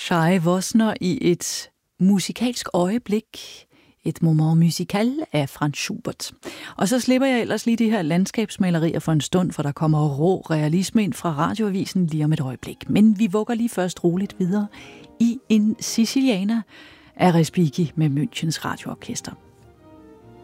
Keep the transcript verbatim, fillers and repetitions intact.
Shai Wozner i et musikalsk øjeblik, et moment musical af Franz Schubert. Og så slipper jeg ellers lige de her landskabsmalerier for en stund, for der kommer rå realisme ind fra radioavisen lige om et øjeblik. Men vi vugger lige først roligt videre i en Sicilianer af Respighi med Münchens Radioorkester.